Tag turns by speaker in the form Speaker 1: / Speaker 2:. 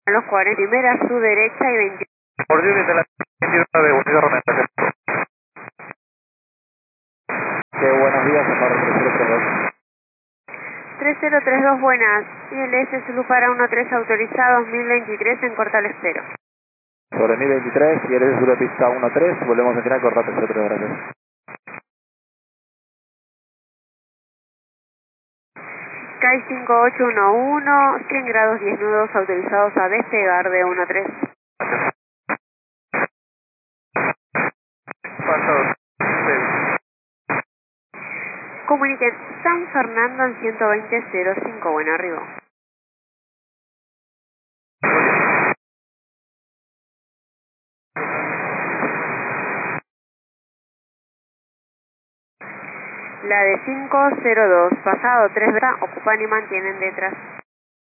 Speaker 1: A los 40, primera, su derecha y 20.
Speaker 2: Por Judith de la 29, Unidad Romero.
Speaker 3: Sí, buenos días, Amaro 3032.
Speaker 1: 3032, buenas. ILS Zulu para 13 autorizado 2023 en Cortal Estero.
Speaker 3: Sobre 1023, y eres de pista 13, volvemos a entrar, cortate 03, gracias.
Speaker 1: CAI 5811, 100 grados 10 nudos autorizados a despegar de 13.
Speaker 2: Pasado.
Speaker 1: Comuniquen San Fernando en 120.05, bueno, arriba. La de 502, pasado 3, ocupan y mantienen detrás.